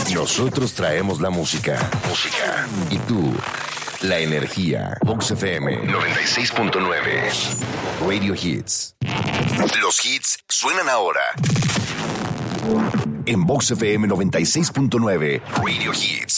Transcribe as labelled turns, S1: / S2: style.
S1: Nosotros traemos la música. Y tú, la energía. Vox FM 96.9. Radio Hits. Los hits suenan ahora. En Vox FM 96.9. Radio Hits.